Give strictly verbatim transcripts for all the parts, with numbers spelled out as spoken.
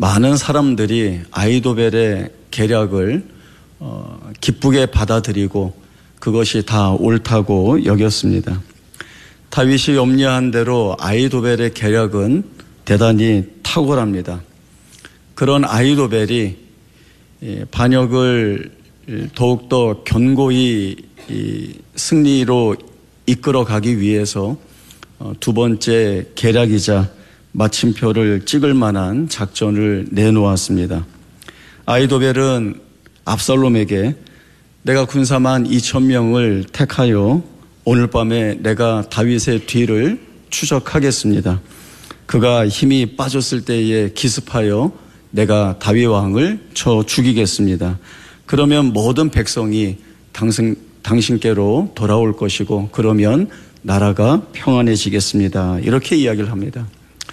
많은 사람들이 아히도벨의 계략을 어, 기쁘게 받아들이고 그것이 다 옳다고 여겼습니다. 다윗이 염려한 대로 아히도벨의 계략은 대단히 탁월합니다. 그런 아히도벨이 반역을 더욱더 견고히 승리로 이끌어가기 위해서 두 번째 계략이자 마침표를 찍을 만한 작전을 내놓았습니다. 아히도벨은 압살롬에게 내가 군사만 이천 명을 택하여 오늘 밤에 내가 다윗의 뒤를 추적하겠습니다. 그가 힘이 빠졌을 때에 기습하여 내가 다윗 왕을 쳐 죽이겠습니다. 그러면 모든 백성이 당신, 당신께로 돌아올 것이고 그러면 나라가 평안해지겠습니다. 이렇게 이야기를 합니다.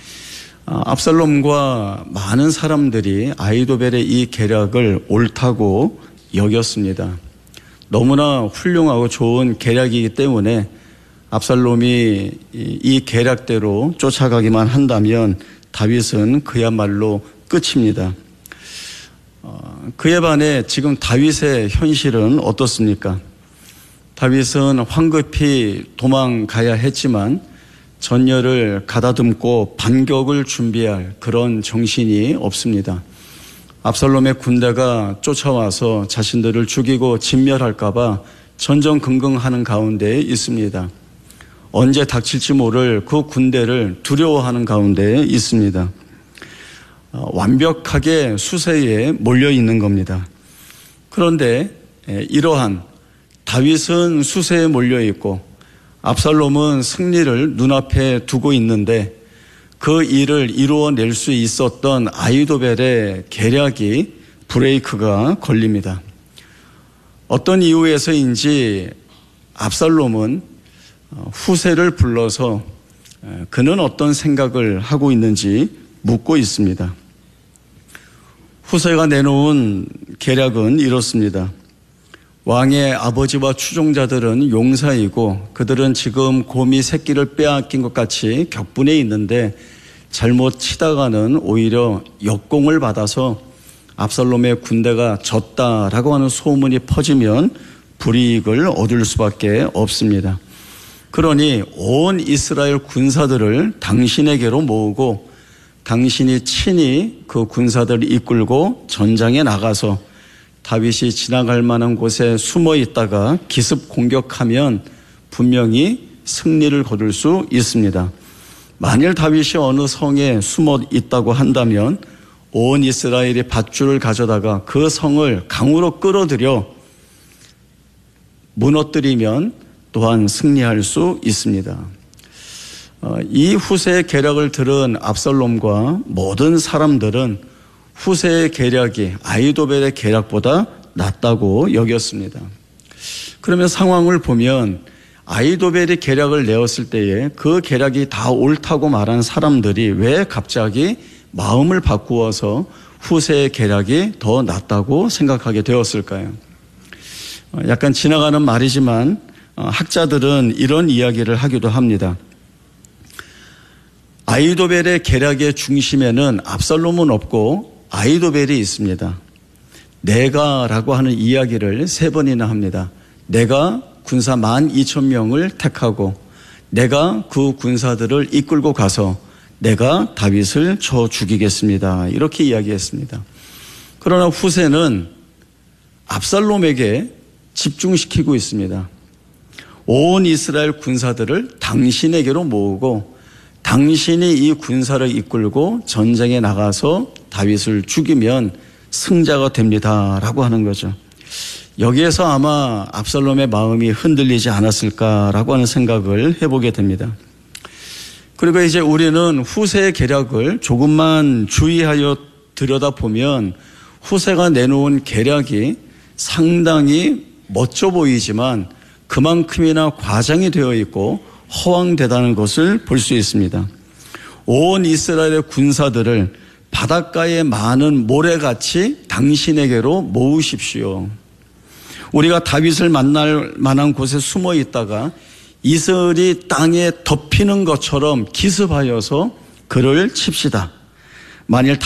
압살롬과 많은 사람들이 아히도벨의 이 계략을 옳다고 여겼습니다. 너무나 훌륭하고 좋은 계략이기 때문에 압살롬이 이 계략대로 쫓아가기만 한다면 다윗은 그야말로 끝입니다. 그에 반해 지금 다윗의 현실은 어떻습니까? 다윗은 황급히 도망가야 했지만 전열을 가다듬고 반격을 준비할 그런 정신이 없습니다. 압살롬의 군대가 쫓아와서 자신들을 죽이고 진멸할까 봐 전전긍긍하는 가운데 있습니다. 언제 닥칠지 모를 그 군대를 두려워하는 가운데 있습니다. 완벽하게 수세에 몰려 있는 겁니다. 그런데 이러한 다윗은 수세에 몰려 있고 압살롬은 승리를 눈앞에 두고 있는데 그 일을 이루어낼 수 있었던 아히도벨의 계략이 브레이크가 걸립니다. 어떤 이유에서인지 압살롬은 후세를 불러서 그는 어떤 생각을 하고 있는지 묻고 있습니다. 후세가 내놓은 계략은 이렇습니다. 왕의 아버지와 추종자들은 용사이고 그들은 지금 곰이 새끼를 빼앗긴 것 같이 격분해 있는데 잘못 치다가는 오히려 역공을 받아서 압살롬의 군대가 졌다라고 하는 소문이 퍼지면 불이익을 얻을 수밖에 없습니다. 그러니 온 이스라엘 군사들을 당신에게로 모으고 당신이 친히 그 군사들을 이끌고 전장에 나가서 다윗이 지나갈 만한 곳에 숨어 있다가 기습 공격하면 분명히 승리를 거둘 수 있습니다. 만일 다윗이 어느 성에 숨어 있다고 한다면 온 이스라엘이 밧줄을 가져다가 그 성을 강으로 끌어들여 무너뜨리면 또한 승리할 수 있습니다. 이 후세의 계략을 들은 압살롬과 모든 사람들은 후세의 계략이 아히도벨의 계략보다 낫다고 여겼습니다. 그러면 상황을 보면 아히도벨이 계략을 내었을 때에 그 계략이 다 옳다고 말한 사람들이 왜 갑자기 마음을 바꾸어서 후세의 계략이 더 낫다고 생각하게 되었을까요? 약간 지나가는 말이지만 학자들은 이런 이야기를 하기도 합니다. 아히도벨의 계략의 중심에는 압살롬은 없고 아히도벨이 있습니다. 내가라고 하는 이야기를 세 번이나 합니다. 내가 군사 만 이천 명을 택하고 내가 그 군사들을 이끌고 가서 내가 다윗을 쳐 죽이겠습니다. 이렇게 이야기했습니다. 그러나 후세는 압살롬에게 집중시키고 있습니다. 온 이스라엘 군사들을 당신에게로 모으고 당신이 이 군사를 이끌고 전쟁에 나가서 다윗을 죽이면 승자가 됩니다라고 하는 거죠. 여기에서 아마 압살롬의 마음이 흔들리지 않았을까라고 하는 생각을 해보게 됩니다. 그리고 이제 우리는 후세의 계략을 조금만 주의하여 들여다보면 후세가 내놓은 계략이 상당히 멋져 보이지만 그만큼이나 과장이 되어 있고 허황되다는 것을 볼 수 있습니다. 온 이스라엘의 군사들을 바닷가에 많은 모래같이 당신에게로 모으십시오. 우리가 다윗을 만날 만한 곳에 숨어 있다가 이슬이 땅에 덮이는 것처럼 기습하여서 그를 칩시다. 만일